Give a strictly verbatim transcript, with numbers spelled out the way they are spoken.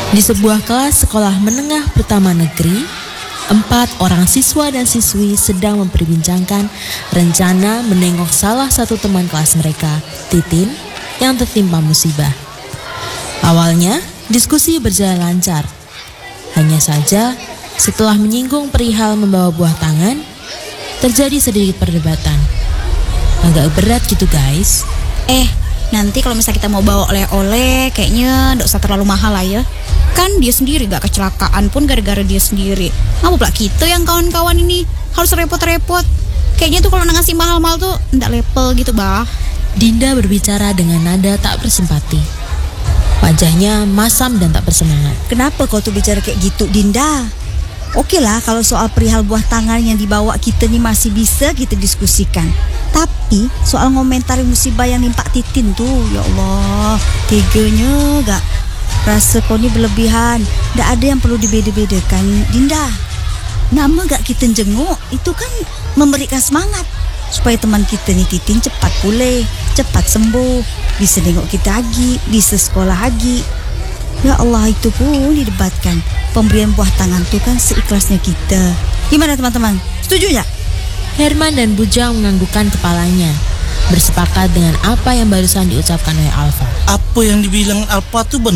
Di sebuah kelas sekolah menengah pertama negeri, empat orang siswa dan siswi sedang memperbincangkan rencana menengok salah satu teman kelas mereka, Titin, yang tertimpa musibah. Awalnya, diskusi berjalan lancar. Hanya saja, setelah menyinggung perihal membawa buah tangan, terjadi sedikit perdebatan. Agak berat gitu guys. Eh, nanti kalau misalnya kita mau bawa oleh-oleh, kayaknya gak usah terlalu mahal lah ya. Kan dia sendiri gak kecelakaan pun gara-gara dia sendiri. Ngapa pula kita yang kawan-kawan ini harus repot-repot? Kayaknya tuh kalau ngasih mahal-mahal tuh ndak level gitu bah. Dinda berbicara dengan nada tak bersimpati. Wajahnya masam dan tak bersemangat. Kenapa kau tuh bicara kayak gitu, Dinda? Oke lah, kalau soal perihal buah tangan yang dibawa kita nih masih bisa kita diskusikan. Tapi soal ngomentari musibah yang nimpa Titin tuh, ya Allah, teganya gak? Rasa kau ini berlebihan. Gak ada yang perlu dibeda-bedakan, Dinda. Nama gak kita jenguk, itu kan memberikan semangat supaya teman kita nih Titin cepat pulih, cepat sembuh, bisa nengok kita lagi, bisa sekolah lagi. Ya Allah, itu pun didebatkan. Pemberian buah tangan tuh kan seikhlasnya kita. Gimana teman-teman? Setuju ya? Herman dan Bujang menganggukkan kepalanya, bersepakat dengan apa yang barusan diucapkan oleh Alfa. Apa yang dibilang Alfa tuh benar.